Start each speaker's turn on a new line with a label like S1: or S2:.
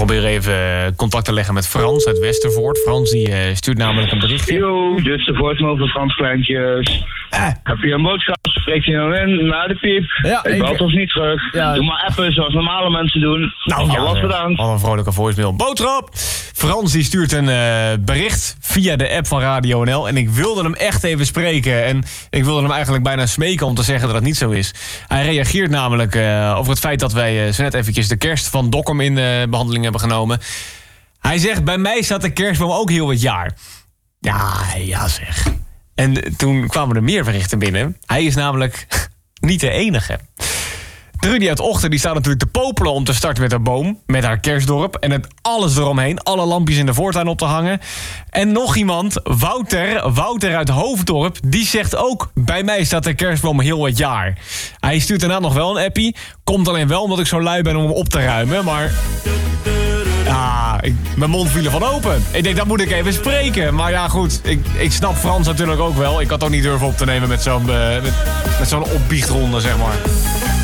S1: probeer even contact te leggen met Frans uit Westervoort. Frans die stuurt namelijk een berichtje.
S2: Yo, dit is de voicemail van Frans Kleintjes. Heb je een boodschap? Spreekt hij nou in? Naar de piep.
S1: Ja,
S2: ik bel toch niet terug.
S1: Ja.
S2: Doe maar appen zoals normale mensen doen.
S1: Nou ja,
S2: wat gedaan.
S1: Al een vrolijke voicemail. Boodschap! Frans die stuurt een bericht via de app van Radio NL. En ik wilde hem echt even spreken. En ik wilde hem eigenlijk bijna smeken om te zeggen dat het niet zo is. Hij reageert namelijk over het feit dat wij zo net eventjes de kerst van Dokkum in behandeling hebben genomen. Hij zegt, bij mij staat de kerstboom ook heel het jaar. Ja zeg. En toen kwamen er meer berichten binnen. Hij is namelijk niet de enige. Trudy uit Ochten die staat natuurlijk te popelen om te starten met haar boom. Met haar kerstdorp. En het alles eromheen. Alle lampjes in de voortuin op te hangen. En nog iemand, Wouter uit Hoofddorp. Die zegt ook, bij mij staat de kerstboom heel het jaar. Hij stuurt daarna nog wel een appie. Komt alleen wel omdat ik zo lui ben om hem op te ruimen. Maar mijn mond viel ervan open. Ik denk, dat moet ik even spreken. Maar ja, goed. Ik snap Frans natuurlijk ook wel. Ik had ook niet durven op te nemen met zo'n opbiechtronde, zeg maar.